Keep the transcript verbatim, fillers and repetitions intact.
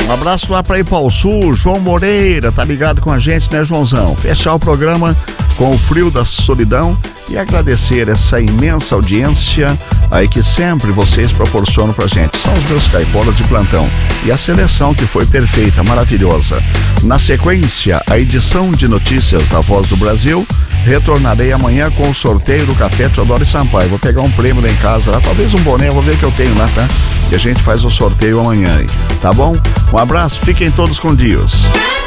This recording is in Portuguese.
Um abraço lá para Ipauçu, João Moreira, tá ligado com a gente, né, Joãozão? Fechar o programa com o frio da solidão e agradecer essa imensa audiência aí que sempre vocês proporcionam pra gente. São os meus caipolas de plantão e a seleção que foi perfeita, maravilhosa. Na sequência, a edição de notícias da Voz do Brasil. Retornarei amanhã com o sorteio do Café Teodoro e Sampaio. Vou pegar um prêmio lá em casa, lá, talvez um boné, vou ver o que eu tenho lá, tá? E a gente faz o sorteio amanhã aí, tá bom? Um abraço, fiquem todos com Deus.